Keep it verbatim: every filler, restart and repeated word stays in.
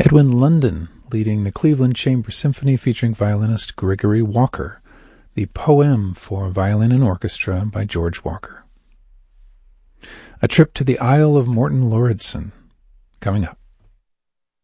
Edwin London leading the Cleveland Chamber Symphony featuring violinist Gregory Walker. The Poem for Violin and Orchestra by George Walker. A trip to the Isle of Morton Lauridsen coming up.